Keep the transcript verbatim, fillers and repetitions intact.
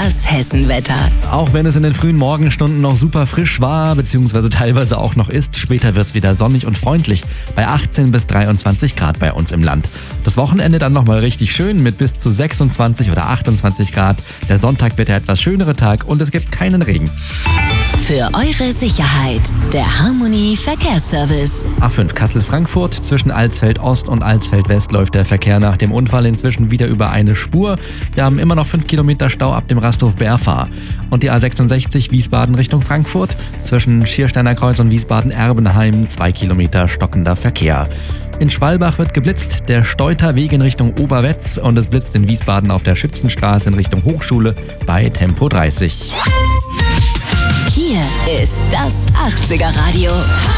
Das Hessenwetter. Auch wenn es in den frühen Morgenstunden noch super frisch war, beziehungsweise teilweise auch noch ist, später wird es wieder sonnig und freundlich bei achtzehn bis dreiundzwanzig Grad bei uns im Land. Das Wochenende dann nochmal richtig schön mit bis zu sechsundzwanzig oder achtundzwanzig Grad. Der Sonntag wird der etwas schönere Tag und es gibt keinen Regen. Für eure Sicherheit, der Harmony Verkehrsservice. A fünf Kassel-Frankfurt, zwischen Alsfeld Ost und Alsfeld West läuft der Verkehr nach dem Unfall inzwischen wieder über eine Spur. Wir haben immer noch fünf Kilometer Stau ab dem Rasthof Berfa. Und die A sechsundsechzig Wiesbaden Richtung Frankfurt, zwischen Schiersteiner Kreuz und Wiesbaden-Erbenheim zwei Kilometer stockender Verkehr. In Schwalbach wird geblitzt, der Steuterweg in Richtung Oberwetz und es blitzt in Wiesbaden auf der Schützenstraße in Richtung Hochschule bei Tempo dreißig. Hier ist das achtziger Radio.